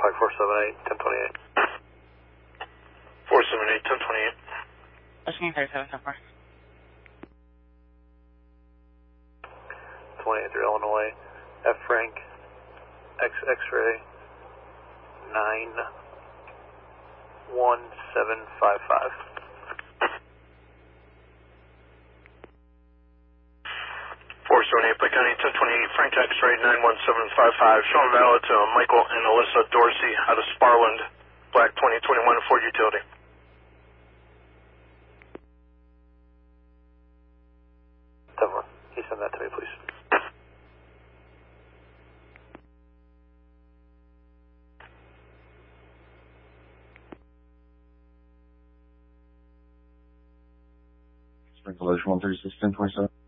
Flight 478, 1028. 478, 1028. Washington 37, so far. 28 through Illinois, F Frank, X-Ray, 91755. 478, Blake County, 1028, Frank X-Ray, 91755, showing valid to Michael and Alyssa Dorsey out of Sparland, Black 2021 Ford Utility. Definitely. Can you send that to me, please? Sprinkle 136, 1027.